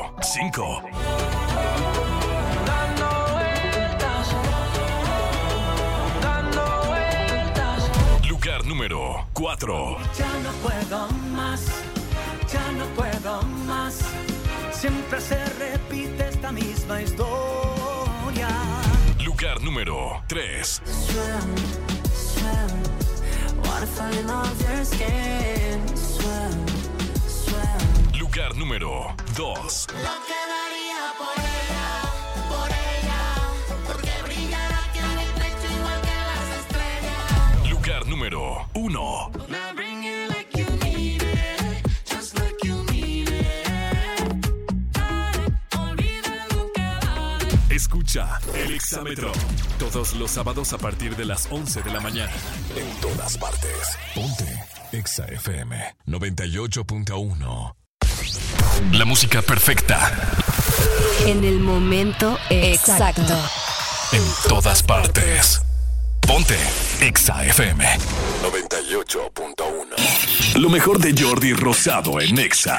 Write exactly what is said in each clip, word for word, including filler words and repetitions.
número cinco. Lugar número cuatro. Ya no puedo más, ya no puedo más. Siempre se repite esta misma historia. Lugar número tres. Swim, swim. Wanna find all your skin. Swim, swim. Lugar número dos. Lo que daría por ella, por ella, porque brillará aquí en mi pecho igual que las estrellas. Lugar número uno. Now bring it like you need it, just like you need it. Dale, olvida lo que vale. Escucha el Exámetro todos los sábados a partir de las once de la mañana. En todas partes. Ponte Exa F M noventa y ocho punto uno. La música perfecta. En el momento exacto. En todas partes. Ponte Exa F M noventa y ocho punto uno. Lo mejor de Jordi Rosado en Exa.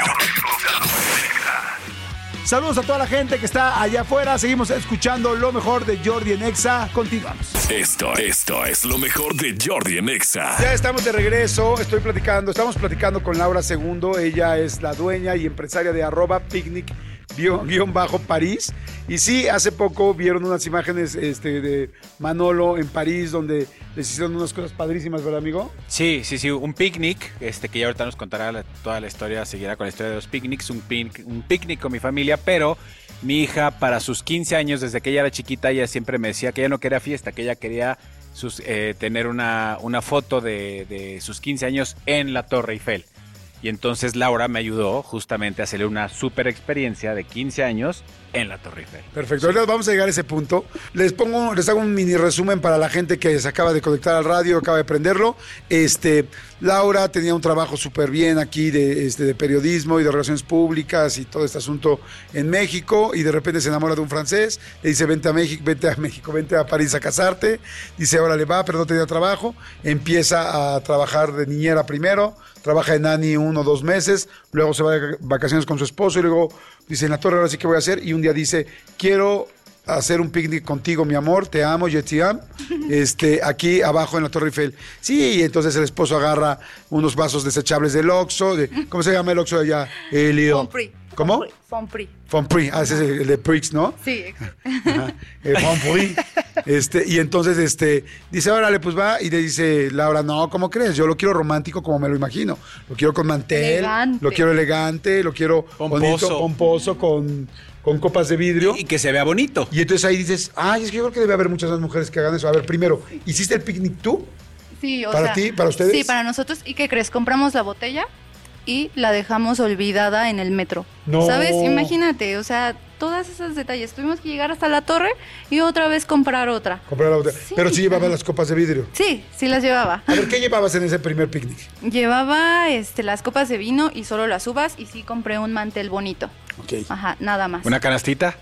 Saludos a toda la gente que está allá afuera. Seguimos escuchando lo mejor de Jordi en Exa. Continuamos. Esto, esto es lo mejor de Jordi en Exa. Ya estamos de regreso. Estoy platicando, estamos platicando con Laura Segundo. Ella es la dueña y empresaria de arroba picnic guión bajo París. Y sí, hace poco vieron unas imágenes este, de Manolo en París donde les hicieron unas cosas padrísimas, ¿verdad, amigo? Sí, sí, sí, un picnic, este que ya ahorita nos contará la, toda la historia, seguirá con la historia de los picnics, un, pin, un picnic con mi familia, pero mi hija para sus quince años, desde que ella era chiquita, ella siempre me decía que ella no quería fiesta, que ella quería sus, eh, tener una, una foto de, de sus quince años en la Torre Eiffel. Y entonces Laura me ayudó justamente a hacerle una super experiencia de quince años en la Torre Eiffel. Perfecto, ahora vamos a llegar a ese punto. Les pongo, les hago un mini resumen para la gente que se acaba de conectar al radio, acaba de prenderlo. Este, Laura tenía un trabajo súper bien aquí de, este, de periodismo y de relaciones públicas y todo este asunto en México, y de repente se enamora de un francés, le dice vente a México, vente a México, vente a París a casarte, dice ahora le va, pero no tenía trabajo, empieza a trabajar de niñera primero, trabaja en Nani uno o dos meses, luego se va de vacaciones con su esposo y luego dice en la torre ahora sí que voy a hacer, y un día dice quiero hacer un picnic contigo, mi amor, te amo, je t'aime, este, aquí abajo en la Torre Eiffel. Sí, y entonces el esposo agarra unos vasos desechables del Oxxo, de, ¿cómo se llama el Oxxo de allá? Elio. Fonprix. ¿Cómo? Fonprix. Fonprix, ah, ese es el de Prix, ¿no? Sí, exacto. Ajá, el Fonprix. Este, y entonces este, dice, órale, pues va, y le dice Laura, no, ¿cómo crees? Yo lo quiero romántico como me lo imagino. Lo quiero con mantel, Elegante. lo quiero elegante, lo quiero Pomposo. bonito, pomposo, con, con copas de vidrio. Y, y que se vea bonito. Y entonces ahí dices, ay, es que yo creo que debe haber muchas más mujeres que hagan eso. A ver, primero, ¿hiciste el picnic tú? Sí, o ¿Para sea, ti? ¿Para ustedes? Sí, para nosotros. ¿Y qué crees? Compramos la botella y la dejamos olvidada en el metro. No. ¿Sabes? Imagínate, o sea, todos esos detalles. Tuvimos que llegar hasta la torre y otra vez comprar otra. Comprar la botella. Sí. Pero sí llevaba las copas de vidrio. Sí, sí las llevaba. A ver, ¿qué llevabas en ese primer picnic? Llevaba este, las copas de vino y solo las uvas, y sí compré un mantel bonito. Ok. Ajá, nada más. ¿Una canastita?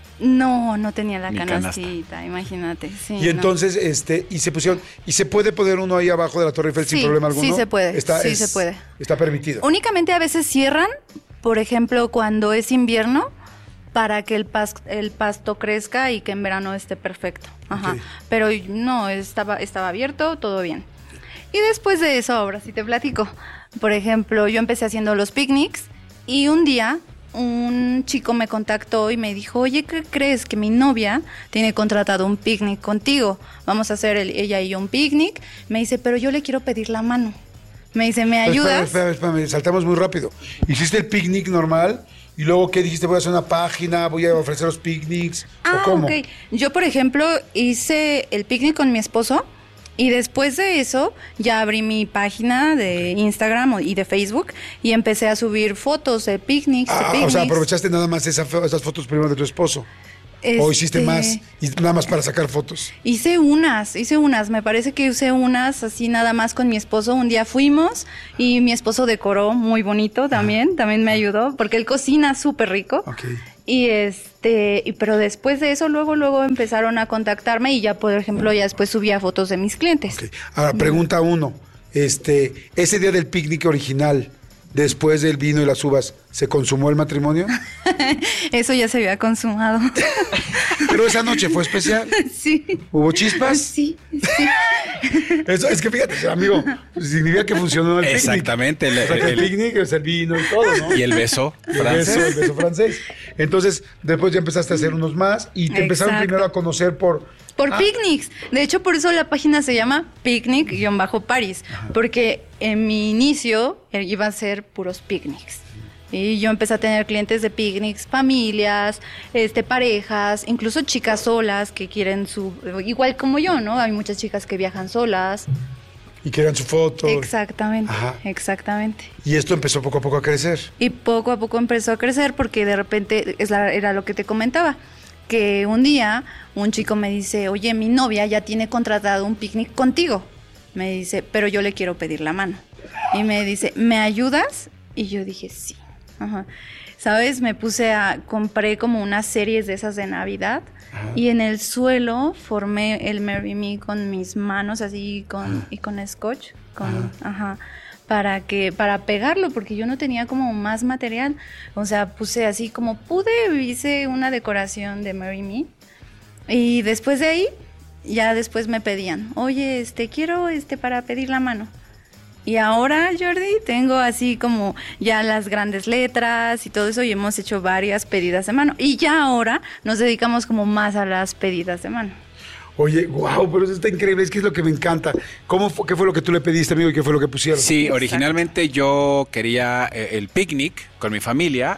No, no tenía la Ni canastita, imagínate. Sí, Y entonces, este, y se pusieron, y se puede poner uno ahí abajo de la Torre Eiffel Sí, sin problema alguno. sí se puede, Está, sí es- se puede. Está permitido. no. Únicamente a veces cierran, por ejemplo, cuando es invierno, para que el, pas- el pasto crezca y que en verano esté perfecto. Ajá. Ok. Pero no, estaba, estaba abierto, todo bien. Y después de eso, ahora sí te platico. Por ejemplo, yo empecé haciendo los picnics y un día un chico me contactó y me dijo, oye, ¿qué crees? Que mi novia tiene contratado un picnic contigo. Vamos a hacer el- ella y yo un picnic. Me dice, pero yo le quiero pedir la mano. Me dice, ¿me Pero ayudas? Espérame, espérame, espérame, saltamos muy rápido. Hiciste el picnic normal y luego, ¿qué dijiste? Voy a hacer una página, voy a ofrecer los picnics. Ah, ¿O cómo? ok. Yo, por ejemplo, hice el picnic con mi esposo y después de eso ya abrí mi página de Instagram y de Facebook y empecé a subir fotos de picnics, de Ah, o picnics. sea, aprovechaste nada más esa fo- esas fotos primero de tu esposo. ¿O hiciste Este, más y nada más para sacar fotos? Hice unas, hice unas, me parece que hice unas así nada más con mi esposo. Un día fuimos y mi esposo decoró muy bonito también, también me ayudó, porque él cocina súper rico. Ok. Y este, y pero después de eso, luego, luego empezaron a contactarme y ya, por ejemplo, ya después subía fotos de mis clientes. Ok. Ahora, pregunta uno. Este, ese día del picnic original, después del vino y las uvas, ¿se consumó el matrimonio? Eso ya se había consumado. Pero esa noche fue especial. Sí. ¿Hubo chispas? Sí, sí. Eso, es que fíjate, amigo, significa que funcionó el picnic. Exactamente. El, O sea, que el, el- picnic es el vino y todo, ¿no? y el beso Y el francés. beso, el beso francés. Entonces, después ya empezaste a hacer unos más y te empezaron Exacto. primero a conocer por... Por Ah, picnics. De hecho, por eso la página se llama Picnic-Paris. Porque en mi inicio eh, iba a ser puros picnics. Y yo empecé a tener clientes de picnics, familias, este, parejas, incluso chicas solas que quieren su... Igual como yo, ¿no? Hay muchas chicas que viajan solas. Y querían su foto. Exactamente, Ajá. exactamente. Y esto empezó poco a poco a crecer. Y poco a poco empezó a crecer porque de repente, es la- era lo que te comentaba, que un día un chico me dice, oye, mi novia ya tiene contratado un picnic contigo. Me dice, pero yo le quiero pedir la mano. Y me dice, ¿me ayudas? Y yo dije, sí. Ajá. ¿Sabes? Me puse a, compré como unas series de esas de Navidad. Y en el suelo formé el Marry Me con mis manos así con, y con scotch, con, ajá, para que, para pegarlo, porque yo no tenía como más material. O sea, puse así como pude, hice una decoración de Marry Me. Y después de ahí, ya después me pedían, oye, este, quiero este para pedir la mano. Y ahora, Jordi, tengo así como ya las grandes letras y todo eso y hemos hecho varias pedidas de mano. Y ya ahora nos dedicamos como más a las pedidas de mano. Oye, wow, pero eso está increíble, es que es lo que me encanta. ¿Cómo fue, ¿Qué fue lo que tú le pediste, amigo, y qué fue lo que pusieron? Sí, Exacto. originalmente yo quería eh, el picnic con mi familia,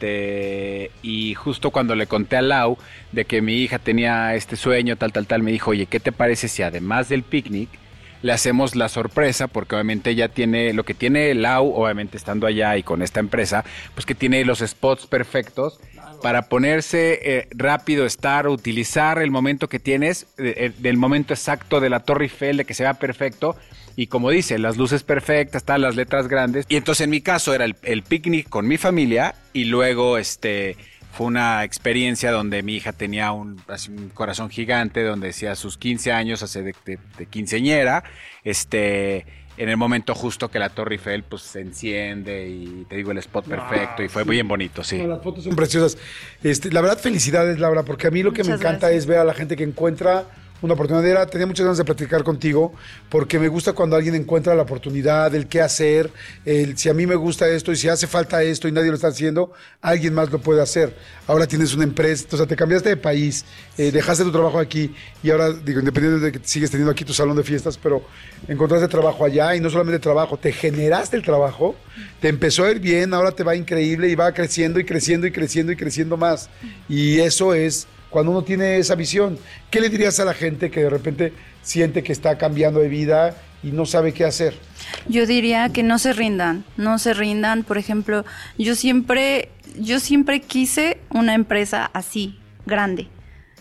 este, y justo cuando le conté a Lau de que mi hija tenía este sueño, tal, tal, tal, me dijo, oye, ¿qué te parece si además del picnic le hacemos la sorpresa? Porque obviamente ella tiene, lo que tiene Lau, obviamente estando allá y con esta empresa, pues que tiene los spots perfectos para ponerse eh, rápido, estar, utilizar el momento que tienes, eh, eh, del momento exacto de la Torre Eiffel, de que se vea perfecto. Y como dice, las luces perfectas, están las letras grandes. Y entonces en mi caso era el, el picnic con mi familia y luego este... Fue una experiencia donde mi hija tenía un, así un corazón gigante, donde decía sus quince años, hace de, de, de quinceañera, este, en el momento justo que la Torre Eiffel pues se enciende y te digo el spot perfecto, y fue bien bonito, sí. No, las fotos son preciosas. Este, la verdad, felicidades, Laura, porque a mí lo que me Muchas encanta gracias. es ver a la gente que encuentra una oportunidad. Era, tenía muchas ganas de platicar contigo, porque me gusta cuando alguien encuentra la oportunidad, el qué hacer, el si a mí me gusta esto y si hace falta esto y nadie lo está haciendo, alguien más lo puede hacer. Ahora tienes una empresa, o sea, te cambiaste de país, eh, dejaste tu trabajo aquí y ahora, digo, independiente de que sigues teniendo aquí tu salón de fiestas, pero encontraste trabajo allá y no solamente trabajo, te generaste el trabajo, te empezó a ir bien, ahora te va increíble y va creciendo y creciendo y creciendo y creciendo más. Y eso es cuando uno tiene esa visión. ¿Qué le dirías a la gente que de repente siente que está cambiando de vida y no sabe qué hacer? Yo diría que no se rindan, no se rindan. Por ejemplo, yo siempre, yo siempre quise una empresa así, grande.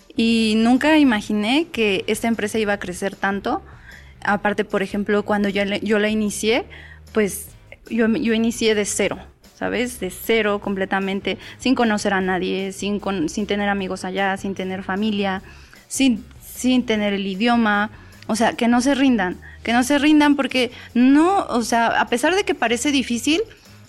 Y nunca imaginé que esta empresa iba a crecer tanto. Aparte, por ejemplo, cuando yo, le- yo la inicié, pues yo, yo inicié de cero, ¿sabes? De cero completamente, sin conocer a nadie, sin, con- sin tener amigos allá, sin tener familia, sin, sin tener el idioma. O sea, que no se rindan, que no se rindan porque no, o sea, a pesar de que parece difícil,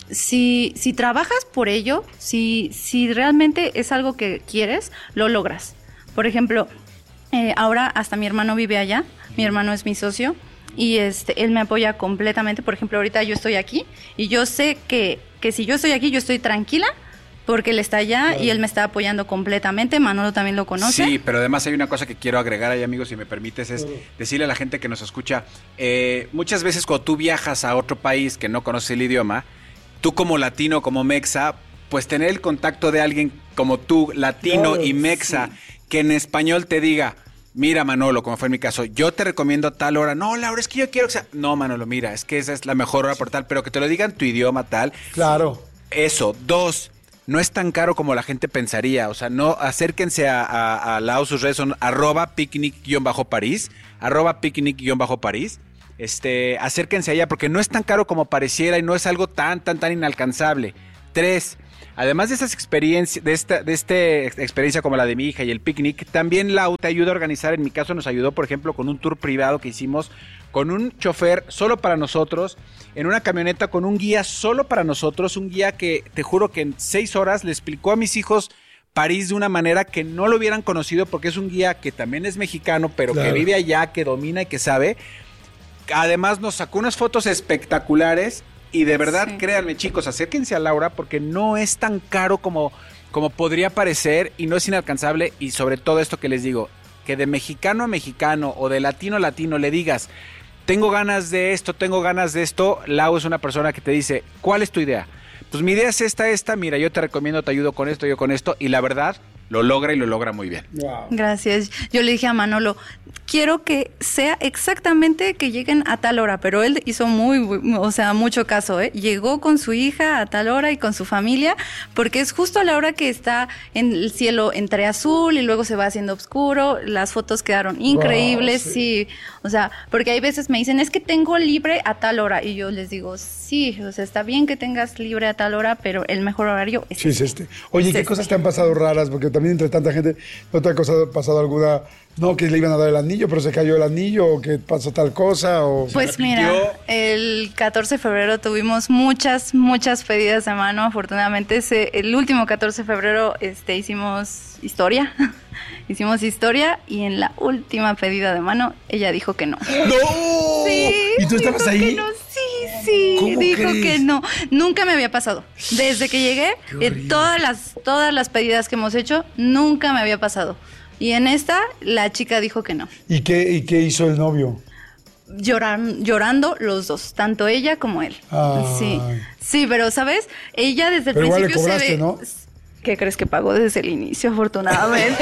si, si trabajas por ello, si, si realmente es algo que quieres, lo logras. Por ejemplo, eh, ahora hasta mi hermano vive allá, mi hermano es mi socio y este, él me apoya completamente. Por ejemplo, ahorita yo estoy aquí y yo sé que, que si yo estoy aquí, yo estoy tranquila porque él está allá y él me está apoyando completamente. Manolo también lo conoce. Sí, pero además hay una cosa que quiero agregar ahí, amigos, si me permites, es decirle a la gente que nos escucha, eh, muchas veces cuando tú viajas a otro país que no conoce el idioma, tú como latino, como mexa, pues tener el contacto de alguien como tú, latino Claro, y mexa, que en español te diga, mira Manolo, como fue en mi caso, yo te recomiendo tal hora. No, Laura, es que yo quiero que sea... No, Manolo, mira, es que esa es la mejor hora por tal, pero que te lo digan tu idioma tal. Claro. Eso. Dos, no es tan caro como la gente pensaría. O sea, no, acérquense a, a, a Lau, sus redes son arroba picnic-parís, arroba picnic-parís. Este, acérquense allá porque no es tan caro como pareciera y no es algo tan, tan, tan inalcanzable. Tres, además de esas experiencias, de esta, de este experiencia como la de mi hija y el picnic, también Lau te ayuda a organizar. En mi caso nos ayudó, por ejemplo, con un tour privado que hicimos con un chofer solo para nosotros, en una camioneta con un guía solo para nosotros, un guía que te juro que en seis horas le explicó a mis hijos París de una manera que no lo hubieran conocido, porque es un guía que también es mexicano, pero claro, que vive allá, que domina y que sabe. Además nos sacó unas fotos espectaculares y de verdad, sí. Créanme chicos, acérquense a Laura porque no es tan caro como, como podría parecer y no es inalcanzable. Y sobre todo esto que les digo, que de mexicano a mexicano o de latino a latino le digas, tengo ganas de esto, tengo ganas de esto, Lau es una persona que te dice, ¿cuál es tu idea? Pues mi idea es esta, esta, mira, yo te recomiendo, te ayudo con esto, yo con esto, y la verdad, lo logra y lo logra muy bien. Wow. Gracias. Yo le dije a Manolo, quiero que sea exactamente que lleguen a tal hora, pero él hizo muy, muy o sea, mucho caso, ¿eh? Llegó con su hija a tal hora y con su familia, porque es justo a la hora que está en el cielo entre azul y luego se va haciendo oscuro, las fotos quedaron increíbles, wow, sí. sí, o sea, porque hay veces me dicen, es que tengo libre a tal hora, y yo les digo, sí, o sea, está bien que tengas libre a tal hora, pero el mejor horario es sí, este. es este. Oye, es ¿qué este. cosas te han pasado raras? Porque también entre tanta gente, ¿no te ha pasado, pasado alguna, no, que le iban a dar el anillo, pero se cayó el anillo, o que pasó tal cosa? O pues mira, el catorce de febrero tuvimos muchas, muchas pedidas de mano, afortunadamente, ese, el último catorce de febrero este, hicimos historia, hicimos historia, y en la última pedida de mano, ella dijo que no. ¡No! Sí, ¿Y tú estabas dijo ahí? Que no, sí, sí, ¿Cómo dijo crees? que no. Nunca me había pasado. Desde que llegué, en todas las, todas las pedidas que hemos hecho, nunca me había pasado. Y en esta, la chica dijo que no. ¿Y qué, y qué hizo el novio? Lloran, llorando los dos, tanto ella como él. Ay. Sí, sí, pero ¿sabes? Ella desde el pero principio igual le cobraste, se ve, ¿no? ¿Qué crees que pagó desde el inicio? Afortunadamente.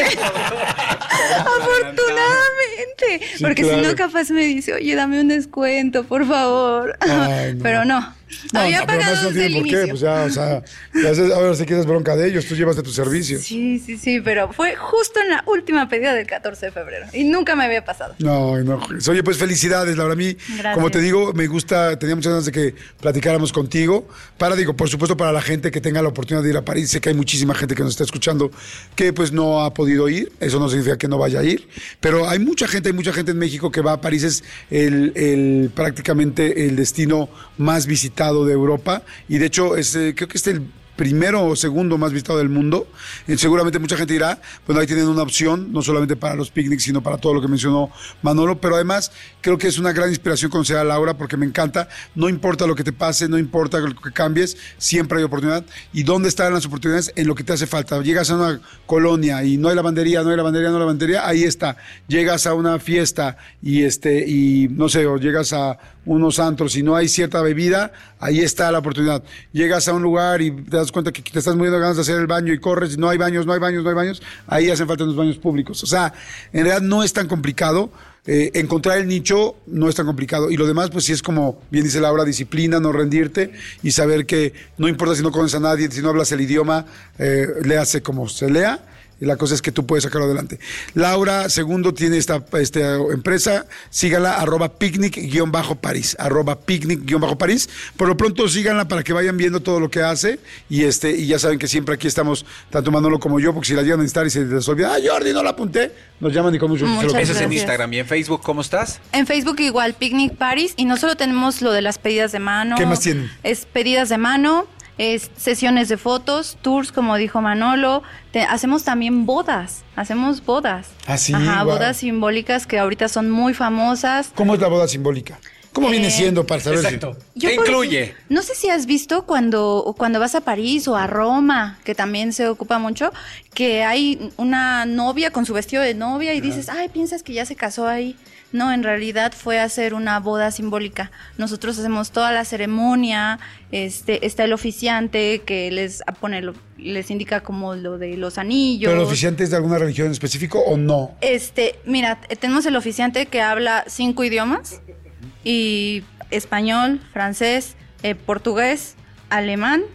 Afortunadamente. Sí, porque claro, si no, capaz me dice, oye, dame un descuento, por favor. Ay, no. Pero no. No, había no, pagado no desde el por inicio. Qué, pues ya, o sea, ya haces, ahora sí que eres bronca de ellos, tú llevas de tus servicios. Sí, sí, sí, pero fue justo en la última pedida del catorce de febrero y nunca me había pasado. No, no. Oye, pues felicidades, Laura. A mí, gracias. Como te digo, me gusta, tenía muchas ganas de que platicáramos contigo. Para, digo, por supuesto, para la gente que tenga la oportunidad de ir a París, sé que hay muchísima gente que nos está escuchando que pues no ha podido ir, eso no significa que no vaya a ir, pero hay mucha gente, hay mucha gente en México que va a París, es el, el prácticamente el destino más visitado de Europa. Y de hecho, es, eh, creo que es el primero o segundo más visitado del mundo. Y seguramente mucha gente dirá, bueno, ahí tienen una opción, no solamente para los picnics, sino para todo lo que mencionó Manolo, pero además creo que es una gran inspiración conocer a Laura, porque me encanta, no importa lo que te pase, no importa lo que cambies, siempre hay oportunidad. ¿Y dónde están las oportunidades? En lo que te hace falta. Llegas a una colonia y no hay lavandería, no hay lavandería, no hay lavandería, ahí está. Llegas a una fiesta y, este, y no sé, o llegas a unos antros y no hay cierta bebida, ahí está la oportunidad. Llegas a un lugar y te das cuenta que te estás muriendo de ganas de hacer el baño y corres, no hay baños, no hay baños, no hay baños, ahí hacen falta los baños públicos. O sea, en realidad no es tan complicado. Eh, encontrar el nicho no es tan complicado. Y lo demás, pues sí es como, bien dice Laura, disciplina, no rendirte y saber que no importa si no conoces a nadie, si no hablas el idioma, eh, léase como se lea. Y la cosa es que tú puedes sacarlo adelante. Laura Segundo tiene esta, esta empresa, sígala, arroba picnic-parís, arroba picnic-parís. Por lo pronto síganla para que vayan viendo todo lo que hace y este y ya saben que siempre aquí estamos, tanto Manolo como yo, porque si la llegan a necesitar y se les olvida, ah, Jordi, no la apunté, nos llaman y con mucho gusto. Eso es en Instagram. ¿Y en Facebook cómo estás? En Facebook igual, Picnic París, y no solo tenemos lo de las pedidas de mano. ¿Qué más tienen? Es pedidas de mano, es sesiones de fotos, tours, como dijo Manolo. Te, hacemos también bodas, hacemos bodas. ¿Ah, sí? Ajá, wow. Bodas simbólicas que ahorita son muy famosas. ¿Cómo es la boda simbólica? ¿Cómo eh, viene siendo para saber? Exacto. Si... ¿Qué incluye? No sé si has visto cuando, cuando vas a París o a Roma, que también se ocupa mucho, que hay una novia con su vestido de novia y dices, ay, piensas que ya se casó ahí. No, en realidad fue a hacer una boda simbólica. Nosotros hacemos toda la ceremonia, este, está el oficiante que les pone, lo, les indica como lo de los anillos. ¿Pero el oficiante es de alguna religión en específico o no? Este, mira, tenemos el oficiante que habla cinco idiomas, y español, francés, eh, portugués, alemán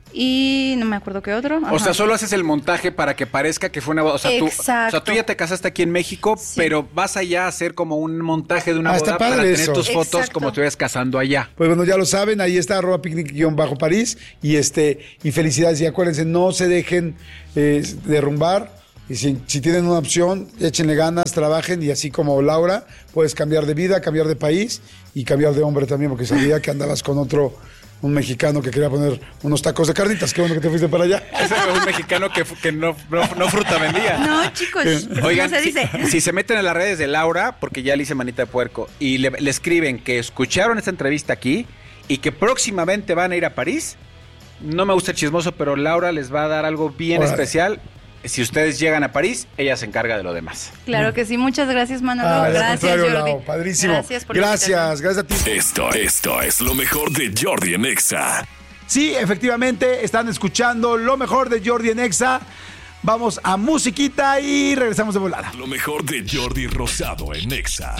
y no me acuerdo qué otro. Ajá. O sea, solo haces el montaje para que parezca que fue una boda. O sea, tú, o sea, tú ya te casaste aquí en México, sí. pero vas allá a hacer como un montaje de una ah, boda para tener eso. tus fotos Exacto. como te vayas casando allá. Pues bueno, ya lo saben, ahí está arroba picnic-parís y este y felicidades. Y acuérdense, no se dejen eh, derrumbar. Y si, si tienen una opción, échenle ganas, trabajen y así como Laura, puedes cambiar de vida, cambiar de país y cambiar de hombre también, porque sabía que andabas con otro, un mexicano que quería poner unos tacos de carnitas. Qué bueno que te fuiste para allá. Ese fue un mexicano que, que no, no, no fruta vendía. No, chicos, Oigan, no se dice. Si, si se meten a las redes de Laura, porque ya le hice manita de puerco, y le, le escriben que escucharon esta entrevista aquí y que próximamente van a ir a París, no me gusta el chismoso, pero Laura les va a dar algo bien Órale. especial. Si ustedes llegan a París, ella se encarga de lo demás. Claro que sí, muchas gracias, Manolo. Ah, gracias, Jordi. Lau, padrísimo. Gracias por la Gracias, gracias a ti. Esto, esto es lo mejor de Jordi en Exa. Sí, efectivamente, están escuchando lo mejor de Jordi en Exa. Vamos a musiquita y regresamos de volada. Lo mejor de Jordi Rosado en Exa.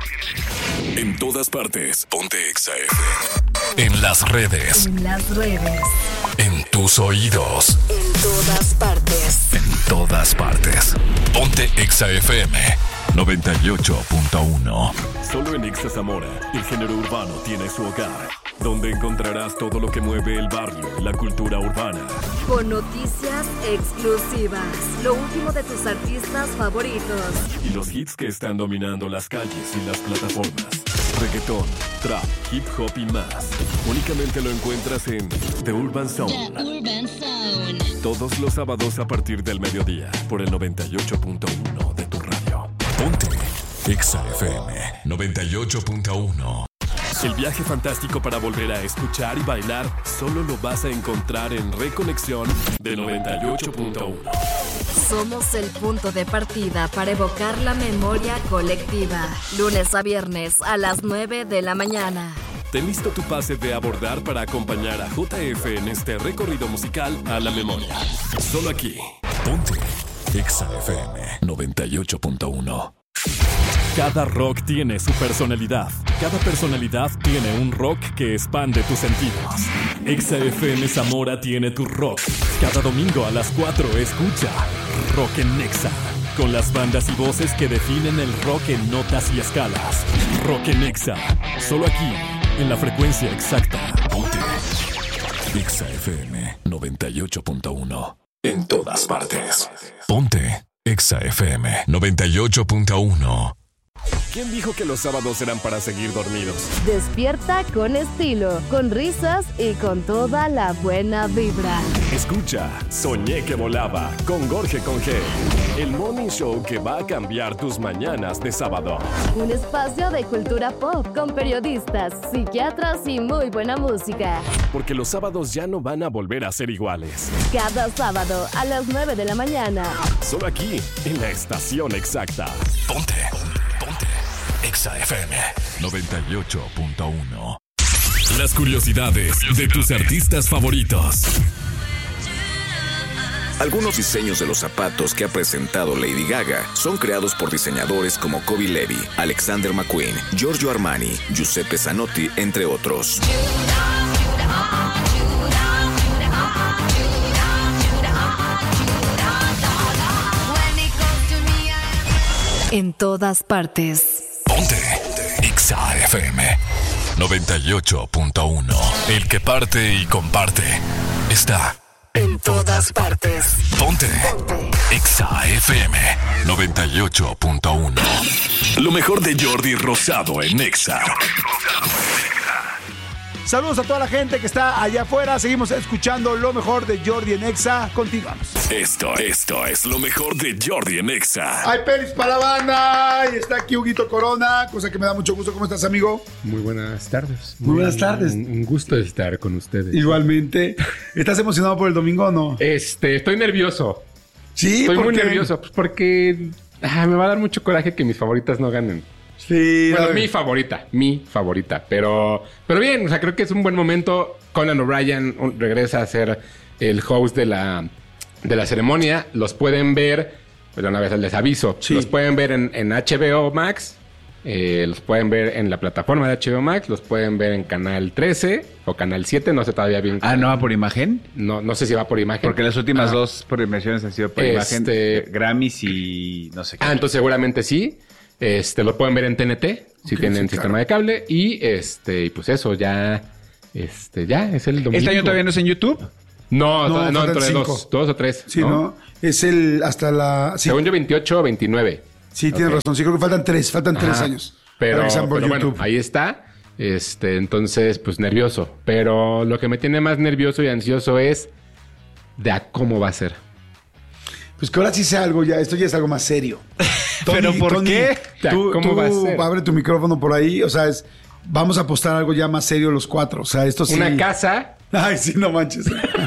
En todas partes, ponte Exa F M. En las redes. En las redes. En tus oídos. En todas partes. En todas partes. Ponte Exa F M noventa y ocho punto uno. Solo en Exa Zamora, el género urbano tiene su hogar, donde encontrarás todo lo que mueve el barrio y la cultura urbana. Con noticias exclusivas. Lo último de tus artistas favoritos. Y los hits que están dominando las calles y las plataformas. Reggaetón, trap, hip hop y más. Únicamente lo encuentras en The Urban Zone. The Urban Zone. Todos los sábados a partir del mediodía por el noventa y ocho punto uno de tu radio. Ponte Exa F M noventa y ocho punto uno. El viaje fantástico para volver a escuchar y bailar solo lo vas a encontrar en Reconexión de noventa y ocho punto uno. Somos el punto de partida para evocar la memoria colectiva. Lunes a viernes a las nueve de la mañana. Ten listo tu pase de abordar para acompañar a J F en este recorrido musical a la memoria. Solo aquí. Ponte Exa F M noventa y ocho punto uno. Cada rock tiene su personalidad. Cada personalidad tiene un rock que expande tus sentidos. Exa F M Zamora tiene tu rock. Cada domingo a las cuatro escucha Rock en Exa, con las bandas y voces que definen el rock en notas y escalas. Rock en Exa, solo aquí, en la frecuencia exacta. Ponte Exa F M noventa y ocho punto uno. En todas partes. Ponte Exa F M noventa y ocho punto uno. ¿Quién dijo que los sábados eran para seguir dormidos? Despierta con estilo, con risas y con toda la buena vibra. Escucha, Soñé que volaba con Jorge Conge, el morning show que va a cambiar tus mañanas de sábado. Un espacio de cultura pop con periodistas, psiquiatras y muy buena música. Porque los sábados ya no van a volver a ser iguales. Cada sábado a las nueve de la mañana. Solo aquí, en la estación exacta. Ponte, ponte, ponte. Exa F M noventa y ocho punto uno. Las curiosidades de tus artistas favoritos. Algunos diseños de los zapatos que ha presentado Lady Gaga son creados por diseñadores como Kobe Levi, Alexander McQueen, Giorgio Armani, Giuseppe Zanotti, entre otros. En todas partes. Ponte Exa F M noventa y ocho punto uno. El que parte y comparte está En todas partes. Ponte Exa F M noventa y ocho punto uno. Lo mejor de Jordi Rosado en Exa. Saludos a toda la gente que está allá afuera. Seguimos escuchando lo mejor de Jordi en Exa. Continuamos. Esto, esto es lo mejor de Jordi en Exa. Hay pelis para la banda. Y está aquí Huguito Corona, cosa que me da mucho gusto. ¿Cómo estás, amigo? Muy buenas tardes. Muy buenas tardes. Un, un gusto estar con ustedes. Igualmente. ¿Estás emocionado por el domingo o no? Este, estoy nervioso. Sí, Estoy ¿por muy qué? nervioso pues porque ah, me va a dar mucho coraje que mis favoritas no ganen. Sí. Bueno, no, mi favorita, mi favorita. Pero, pero bien, o sea, creo que es un buen momento. Conan O'Brien un- regresa a ser el host de la, de la ceremonia. Los pueden ver, pero una vez les aviso, Sí. los pueden ver en, en H B O Max Eh, los pueden ver en la plataforma de H B O Max, los pueden ver en Canal trece o Canal siete, no sé todavía bien. Ah, ¿no va por imagen? No, no sé si va por imagen. Porque las últimas ah. dos premiaciones han sido por Este... imagen, eh, Grammys y no sé qué. Ah, entonces seguramente sí. Este, lo pueden ver en T N T, si Okay, tienen sí, sistema claro. de cable. Y este, y pues eso, ya. Este, ya, es el domingo. ¿Este año todavía no es en YouTube? No, No, no, no faltan entre cinco. dos, dos o tres. Sí, ¿no? Es el hasta la... Sí, Según yo, veintiocho o veintinueve. sí tienes Ok. razón. Sí, creo que faltan tres. Faltan tres Ajá. años. Pero, para que sean por pero bueno, YouTube. ahí está. Este, entonces, pues nervioso. Pero lo que me tiene más nervioso y ansioso es de a cómo va a ser. Pues que ahora sí sea algo ya. Esto ya es algo más serio. ¿Pero por qué? Tú, ¿Cómo tú va a ser? abre tu micrófono por ahí. O sea, es... Vamos a apostar algo ya más serio los cuatro. O sea, esto sí... Una casa. Ay, sí, no manches.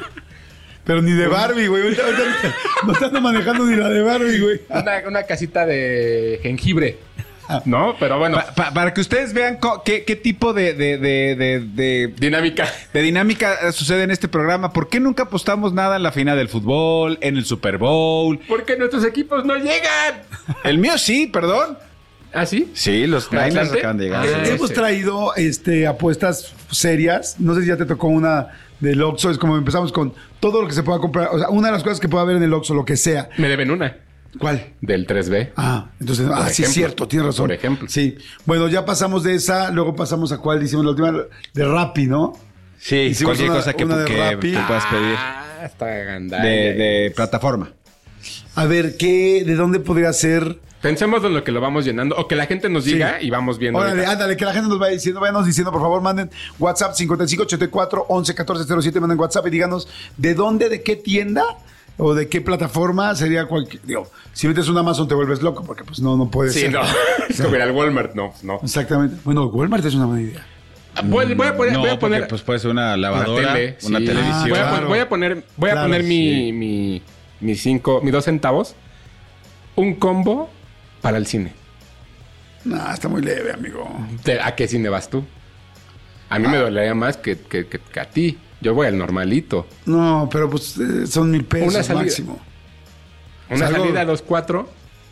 Pero ni de Barbie, güey. Ahorita- ahorita no te ando manejando ni la de Barbie, güey. Una, una casita de jengibre. ¿No? Pero bueno. Pa- pa- para que ustedes vean co- qué, qué tipo de, de, de, de, de- Dinámica. de dinámica eh, sucede en este programa. ¿Por qué nunca apostamos nada en la final del fútbol, en el Super Bowl? Porque nuestros equipos no llegan. El mío sí, perdón. ¿Ah, sí? Sí, los ¿La Niners Atlante? acaban de llegar. Ah, Sí. Hemos sí. traído este, apuestas serias. No sé si ya te tocó una del Oxxo. Es como empezamos con todo lo que se pueda comprar. O sea, una de las cosas que pueda haber en el Oxxo, lo que sea. Me deben una. ¿Cuál? Del tres B. Ah, entonces, Por ah, sí, es ejemplo. cierto, tienes razón. Por ejemplo. Sí. Bueno, ya pasamos de esa, luego pasamos a cuál hicimos la última, de Rappi, ¿no? Sí, Hicimos cualquier una- cosa que, una de que- Rappi. que puedas pedir. Ah, está gandalla. De, de plataforma. A ver, ¿qué, de dónde podría ser? Pensemos en lo que lo vamos llenando. O que la gente nos diga Sí. y vamos viendo. Órale, ahorita. ándale, que la gente nos vaya diciendo, váyanos diciendo, por favor, manden WhatsApp cincuenta y cinco ochenta y cuatro once catorce cero siete, manden WhatsApp y díganos de dónde, de qué tienda o de qué plataforma sería cualquier. Digo, si metes un Amazon te vuelves loco, porque pues no, no puede Sí, ser. no. Es como ir al Walmart. No, no. Exactamente. Bueno, Walmart es una buena idea. Voy, voy a poner. No, voy a poner porque pues puede ser una lavadora, una, tele, una sí. televisión. Voy a, pon- Claro. voy a poner, voy a Claro, poner mi, sí. mi, mi cinco, mis dos centavos. Un combo para el cine. Nah, está muy leve, amigo. ¿De- ¿A qué cine vas tú? A mí me dolería más que, que, que- que a ti. Yo voy al normalito. No, pero pues eh, son mil pesos Una salida. máximo. Una Salgo- salida a los cuatro.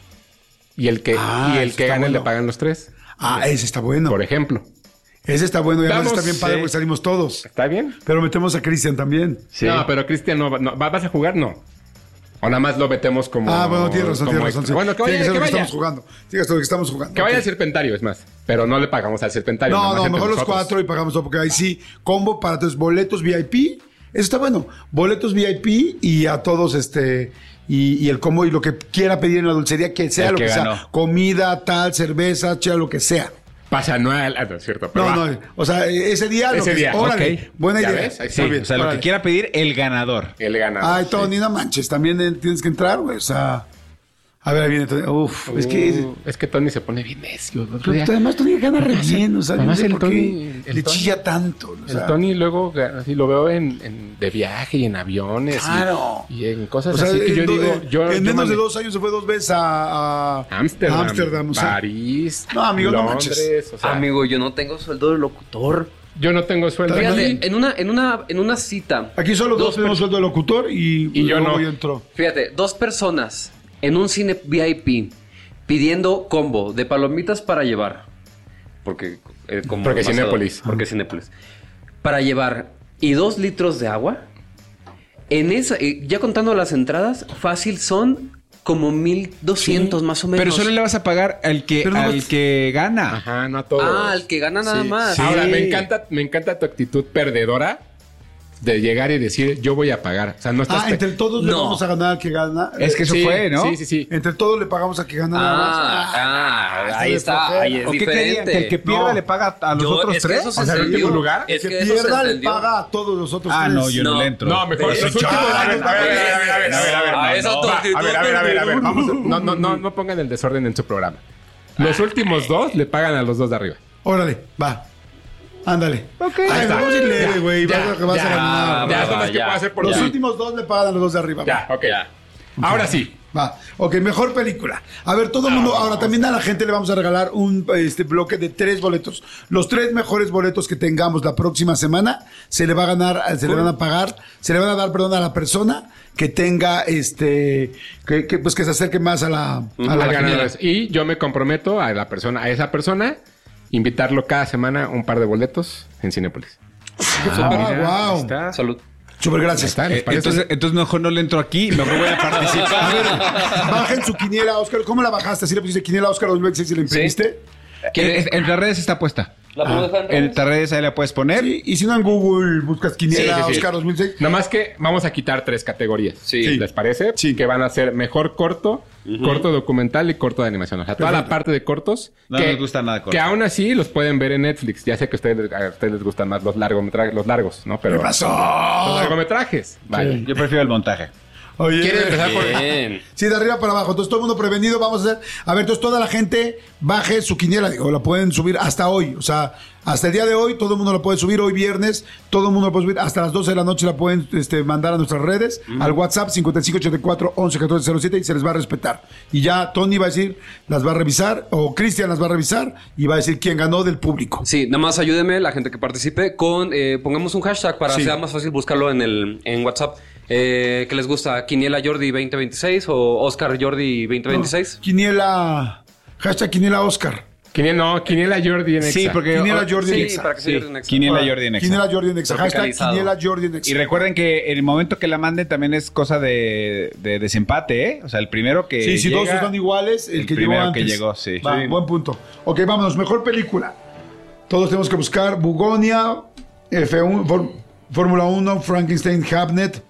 Y el que, Ah, y el eso que está gane bueno. le pagan los tres. Ah, ese está bueno. Por ejemplo. Ese está bueno y además Vamos, está bien padre sí. porque salimos todos. ¿Está bien? Pero metemos a Cristian también. Sí. No, pero Cristian no, va- no- ¿va- ¿Vas a jugar? No. O nada más lo metemos como. Ah, bueno, tienes razón, como tienes razón. extra. sí. Bueno, que Tiene vaya, ser que lo que vaya. estamos jugando. Tiene que ser lo que estamos jugando. Que vaya Ok. al Serpentario, es más. Pero no le pagamos al Serpentario. No, nada más no, entre mejor los nosotros. cuatro y pagamos todo, porque ahí sí, combo para tus boletos V I P. Eso está bueno. Boletos V I P y a todos este. Y, y el combo y lo que quiera pedir en la dulcería, que sea El lo que que, ganó. sea. Comida, tal, cerveza, chela, lo que sea. Pasa anual. Ah, no es cierto. Pero No, va. no, o sea, ese día. lo Ese que- día, Órale, ok. buena ¿Ya idea. ves? Ahí Sí, Muy o sea, lo órale. que quiera pedir el ganador. Él gana. Ay, Tony, no manches, también eh, tienes que entrar, güey. O sea, a ver, ahí viene Tony. Uf, es que. Uh, es que Tony se pone bien necio. El, otro Pero día. además Tony gana re bien, o sea, yo no Además, sé el por qué Tony- el le Tony- chilla tanto. O El sea, Tony luego así lo veo en, en- de viaje y en aviones. y- Claro. Y, en cosas o sea, así que yo en, do- digo. en- Yo, en yo menos de mane- dos años se fue dos veces a, a Ámsterdam, Ámsterdam, o sea. París, No, amigo, no Londres, manches. o sea, Amigo, yo no tengo sueldo de locutor. yo no tengo sueldo. Fíjate, aquí. en una, en una, en una cita. Aquí solo dos Dos tenemos sueldo de locutor y, Y yo luego no. ya entró. Fíjate, dos personas en un cine V I P pidiendo combo de palomitas para llevar. Porque, eh, como Porque más Cinépolis. ad- Porque Cinépolis. Para llevar y dos litros de agua. En esa, eh, ya contando las entradas, fácil son como mil doscientos más o menos. Pero solo le vas a pagar al que, Pero no al vas- que gana. Ajá, no a todos. Ah, al que gana nada Sí, más. sí. Ahora, me encanta, me encanta tu actitud perdedora de llegar y decir, yo voy a pagar. O sea, no estás... Ah, entre todos le No. vamos a ganar al que gana. Es que eso Sí, fue, ¿no? Sí, sí, sí. Entre todos le pagamos a que gana nada más. Ah, ah, está ahí de está, flojera. ahí es ¿O qué querían? diferente. ¿Que el que pierda No. le paga a los Yo- otros es que tres? eso se O sea, el entendió. último lugar. Es El que que eso se pierda le entendió. paga a todos los otros Ah, tres. no, yo no, No. le entro. No, mejor Eso los últimos... ya- A ver, a ver, a ver, a ver, a ver, a ver, a ver. Ah, esa No, tu va, actitud a ver, a ver, a ver, a ver. perdedora. Vamos, a- no, no, no, no pongan el desorden en su programa. Los últimos dos le pagan a los dos de arriba. Órale, va. Ándale. Ok. Ay, Ahí está. vamos a ir leve, güey. Ya, Vas a- que vas ya, a ganar. Ya, es lo va, más que ya. puedo hacer por Los ti. últimos dos le pagan a los dos de arriba. Ya, va. ok. Ahora sí. Va. Ok, mejor película. A ver, todo el mundo. Ahora también a la gente le vamos a regalar un este, bloque de tres boletos. Los tres mejores boletos que tengamos la próxima semana se le va a ganar, se le van a pagar, se le van a dar, perdón, a la persona que tenga este. Que, que pues que se acerque más a la, a A la las quiniela. ganadoras. Y yo me comprometo a la persona, a esa persona, invitarlo cada semana un par de boletos en Cinépolis. Ah, wow. Está. Salud. Súper gracias. Está, ¿les Eh, parece? entonces, entonces mejor no le entro aquí, mejor voy a participar. A ver, bajen su quiniela, Oscar. ¿Cómo la bajaste? ¿Sí le pusiste quiniela Oscar dos mil veintiséis y la imprimiste? En, en las redes está puesta. ¿La puedo dejar en En redes? las redes ahí la puedes poner. Sí, y si no en Google buscas quiniela Sí, sí, sí. Oscar dos mil seis. Nada más que vamos a quitar tres categorías. Sí. ¿Les parece? Sí. Que van a ser mejor corto, corto documental y corto de animación. O sea, toda la Perfecto. parte de cortos. No que, nos gusta nada corto. Que aún así los pueden ver en Netflix. Ya sé que a ustedes, a ustedes les gustan más los largometrajes, los largos, ¿no? Pero ¿Qué pasó? los largometrajes. Vale. Yo prefiero el montaje. Oye, ¿Quieren empezar por...? Bien. sí, de arriba para abajo. Entonces, todo el mundo prevenido. Vamos a hacer. A ver, entonces, toda la gente baje su quiniela. Digo, la pueden subir hasta hoy. O sea, hasta el día de hoy, todo el mundo la puede subir. Hoy viernes, todo el mundo la puede subir. Hasta las doce de la noche la pueden este, mandar a nuestras redes, al WhatsApp cincuenta y cinco ochenta y cuatro once catorce cero siete y se les va a respetar. Y ya Tony va a decir, las va a revisar, o Cristian las va a revisar y va a decir quién ganó del público. Sí, nada más ayúdeme, la gente que participe, con eh, pongamos un hashtag para Sí. que sea más fácil buscarlo en el en WhatsApp. Eh, ¿Qué les gusta? ¿Quiniela Jordi veinte veintiséis o Oscar Jordi veinte veintiséis? Quiniela. Hashtag Quiniela Oscar. Quiniela, no, Quiniela Jordi en Sí, Exa. porque... Quiniela oh, Jordi en Sí, Exa. para que se Sí, pierdan extra. Quiniela Jordi en Exa. Quiniela Jordi en Exa. Hashtag Tropicalizado. Quiniela Jordi en Exa. Y recuerden que el momento que la manden también es cosa de, de desempate, ¿eh? O sea, el primero que Sí, si llega, dos están iguales, el, el que llegó primero antes. que llegó, sí. Va, Sí. buen punto. Ok, vámonos. Mejor película. Todos tenemos que buscar Bugonia, F uno, For- Fórmula uno, Frankenstein, Hamnet,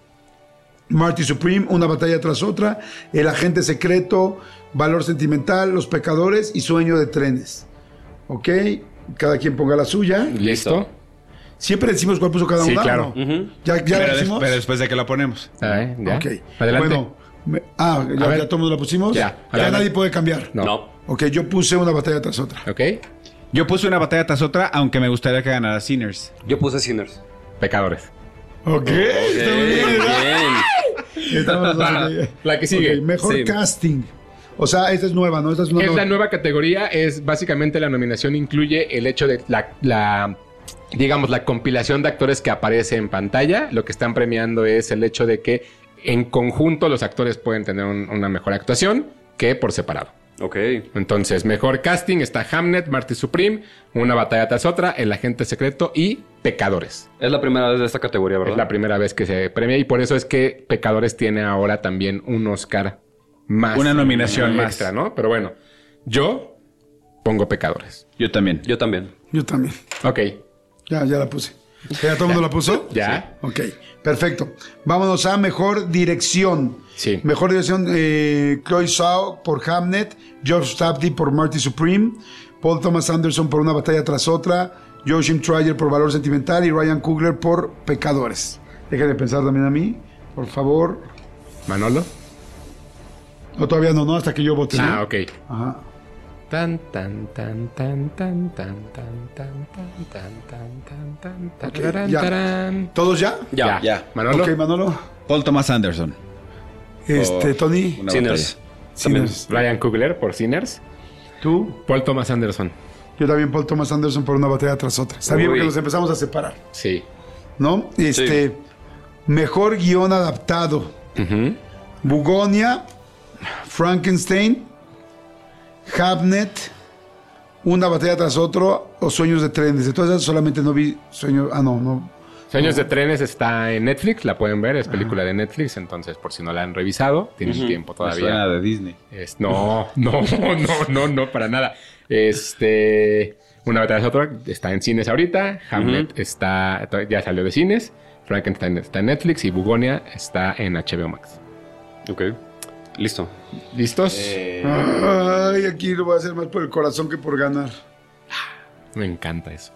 Marty Supreme, Una batalla tras otra, El agente secreto, Valor sentimental, Los pecadores y Sueño de trenes. Ok, cada quien ponga la suya. ¿Listo? Siempre decimos cuál puso cada Sí, una. claro. ¿o no? ¿Ya, ya Pero, la des- pusimos? pero después de que lo ponemos. Ah, ¿eh? ¿Ya? Ok. Adelante. Bueno, me- ah, ya, A ver. ya todo el mundo la pusimos. Ya, Ya adelante. nadie puede cambiar. No. No. Ok, yo puse Una batalla tras otra. ¿Ok? Yo puse una batalla tras otra, aunque me gustaría que ganara Sinners. Yo puse Sinners. Pecadores. Ok, está muy bien, ¿verdad? Bien. Estamos ok. La que sigue. Ok, mejor Sí. casting. O sea, esta es nueva, ¿no? Esta es una Es nueva. la nueva categoría, es básicamente la nominación incluye el hecho de la, la, digamos, la compilación de actores que aparece en pantalla. Lo que están premiando es el hecho de que en conjunto los actores pueden tener un- una mejor actuación que por separado. Ok. Entonces, mejor casting está Hamnet, Marty Supreme, Una batalla tras otra, El agente secreto y Pecadores. Es la primera vez de esta categoría, ¿verdad? Es la primera vez que se premia y por eso es que Pecadores tiene ahora también un Oscar más. Una nominación más. extra, ¿no? Pero bueno, yo pongo Pecadores. Yo también. Yo también. Yo también. Ok, Ya, ya la puse. ¿Ya todo el mundo la puso? ya. Ok, perfecto. Vámonos a mejor dirección. Sí. Mejor dirección, eh, Chloe Zhao por Hamnet, George Tapti por Marty Supreme, Paul Thomas Anderson por Una batalla tras otra, Joachim Trier por Valor sentimental y Ryan Coogler por Pecadores. Déjenme pensar también a mí, por favor. Manolo. No, todavía no, no, hasta que yo vote. ¿no? Ah, ok. Ajá. Tan, tan, tan, tan, tan, tan, tan, tan, tan, tan, tan, tan, tan, tan, Ok, tararán, ya. tarán. ¿Todos ya? Ya. Ya. Manolo. Ok, Manolo. Paul Thomas Anderson. Este, Oh. Tony. Una Sinners. Sinners. Ryan Coogler por Sinners. Tú. Paul Thomas Anderson. Yo también Paul Thomas Anderson por Una batalla tras otra. Está bien Uy. porque los empezamos a separar, Sí. ¿no? Este, mejor guión adaptado. Ujú. Bugonia, Frankenstein, Hamnet, Una batalla tras otro o Sueños de trenes. De todas esas solamente no vi Sueños... Ah, no, no. Sueños de trenes está en Netflix, la pueden ver, es película de Netflix, entonces por si no la han revisado, tienen tiempo Me suena todavía. de Disney. Es- no, no, no, no, no, para nada. Este, Una batalla tras otra está en cines ahorita, Hamlet está, ya salió de cines, Frankenstein está en Netflix y Bugonia está en H B O Max. Ok. Listo. ¿Listos? Ay, aquí lo voy a hacer más por el corazón que por ganar. Me encanta eso.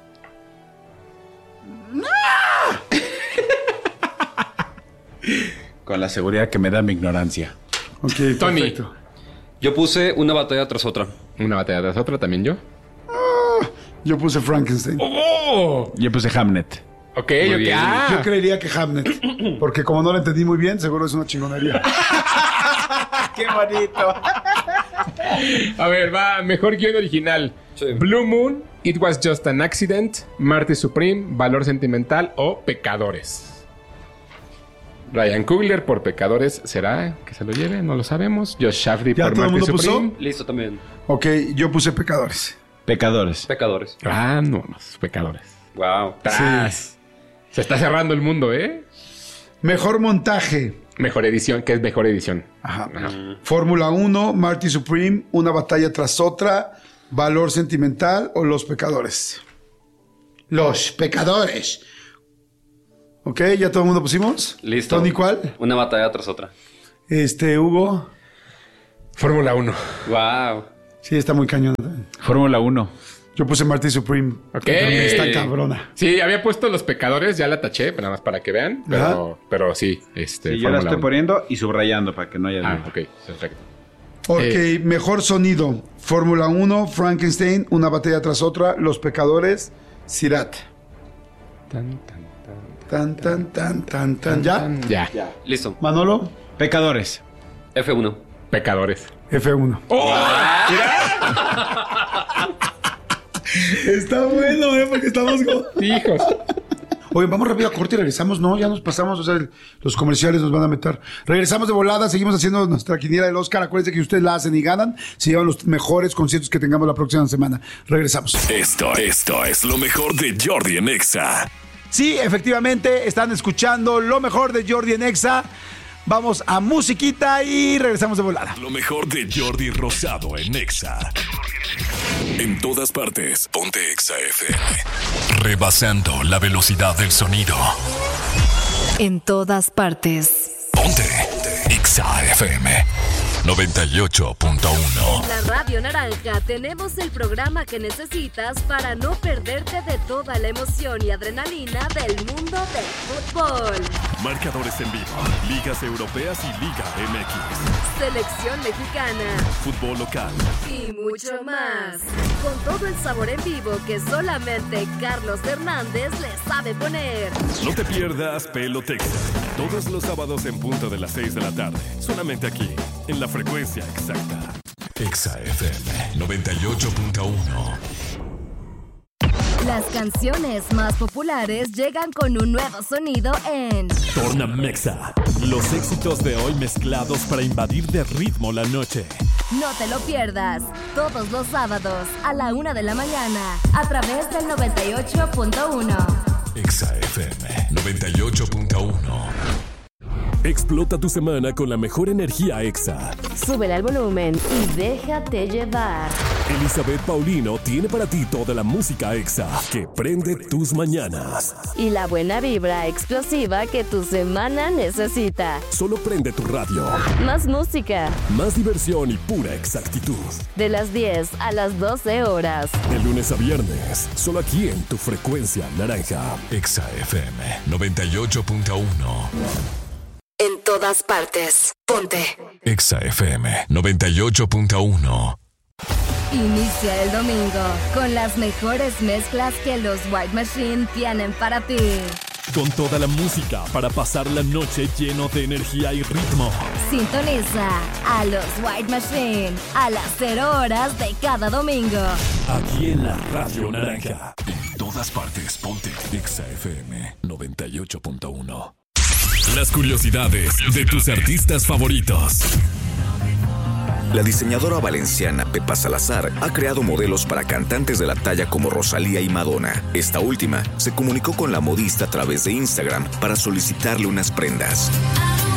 Con la seguridad que me da mi ignorancia. Ok, Tony. perfecto. Yo puse Una batalla tras otra. Una batalla tras otra, también yo. Yo puse Frankenstein. ¡Oh! Yo puse Hamnet. Ok, Muy ok. bien. Ah. Yo creería que Hamnet. Porque como no lo entendí muy bien, seguro es una chingonería. ¡Qué bonito! A ver, va, mejor guión original. Sí. Blue Moon, It Was Just an Accident, Marty Supreme, Valor Sentimental o Pecadores. Ryan Coogler por Pecadores, ¿será que se lo lleve? No lo sabemos. Josh Shafty ¿Ya por todo el Marty mundo puso? Supreme. Listo también. Ok, yo puse Pecadores. Pecadores. Pecadores. Ah, no, no, Pecadores. Wow. Tras. Se está cerrando el mundo, ¿eh? Mejor montaje. Mejor edición, ¿qué es mejor edición? Ajá. Fórmula uno, Marty Supreme, Una batalla tras otra, Valor sentimental o Los Pecadores. Los Pecadores. Ok, ¿ya todo el mundo pusimos? Listo. ¿Tony cuál? Una batalla tras otra. Este, Hugo. Fórmula uno. Wow. Sí, está muy cañón. Fórmula uno. Yo puse Marty Supreme. Ok. Pero está cabrona. Sí, había puesto Los Pecadores, ya la taché, nada más para que vean. Pero, pero sí, este. Sí, yo la Fórmula estoy uno. poniendo y subrayando para que no haya Ah, duda. ok, perfecto. Ok, Eh. mejor sonido. Fórmula uno, Frankenstein, Una batalla tras otra, Los Pecadores, Sirat. Tan, tan, Tan, tan, tan, tan, tan. ¿Ya? tan. Ya. Listo. Manolo, Pecadores. F uno. Pecadores. F uno. Está bueno, ¿eh? Porque estamos como... Hijos. Oye, vamos rápido a corte y regresamos. No, ya nos pasamos. O sea, el- los comerciales nos van a meter. Regresamos de volada. Seguimos haciendo nuestra quiniela del Oscar. Acuérdense que ustedes la hacen y ganan. Se llevan los mejores conciertos que tengamos la próxima semana. Regresamos. Esto, esto es lo mejor de Jordi en Exa. Sí, efectivamente, están escuchando lo mejor de Jordi en Exa. Vamos a musiquita y regresamos de volada. Lo mejor de Jordi Rosado en Exa. En todas partes, ponte Exa F M. Rebasando la velocidad del sonido. En todas partes. Ponte Exa F M noventa y ocho punto uno. En la Radio Naranja tenemos el programa que necesitas para no perderte de toda la emoción y adrenalina del mundo del fútbol. Marcadores en vivo, ligas europeas y Liga M X. Selección mexicana Fútbol local. y mucho más. Con todo el sabor en vivo que solamente Carlos Hernández le sabe poner. No te pierdas Pelotexa. Todos los sábados en punto de las seis de la tarde. Solamente aquí, en la frecuencia exacta. Exa F M noventa y ocho punto uno. Las canciones más populares llegan con un nuevo sonido en Torna Mexa. Los éxitos de hoy mezclados para invadir de ritmo la noche. No te lo pierdas, todos los sábados a la una de la mañana a través del noventa y ocho punto uno. Exa F M noventa y ocho punto uno. Explota tu semana con la mejor energía Exa. Súbele al volumen y déjate llevar. Elizabeth Paulino tiene para ti toda la música Exa que prende tus mañanas. Y la buena vibra explosiva que tu semana necesita. Solo prende tu radio. Más música, Más diversión y pura exactitud. de las diez a las doce horas. De lunes a viernes, solo aquí en tu frecuencia naranja. Exa F M noventa y ocho punto uno. En todas partes, ponte. Exa F M noventa y ocho punto uno. Inicia el domingo con las mejores mezclas que los White Machine tienen para ti. Con toda la música para pasar la noche lleno de energía y ritmo. Sintoniza a los White Machine a las cero horas de cada domingo. Aquí en la Radio Naranja. En todas partes, ponte Exa F M noventa y ocho punto uno. Las curiosidades de tus artistas favoritos. La diseñadora valenciana Pepa Salazar ha creado modelos para cantantes de la talla como Rosalía y Madonna. Esta última se comunicó con la modista a través de Instagram para solicitarle unas prendas.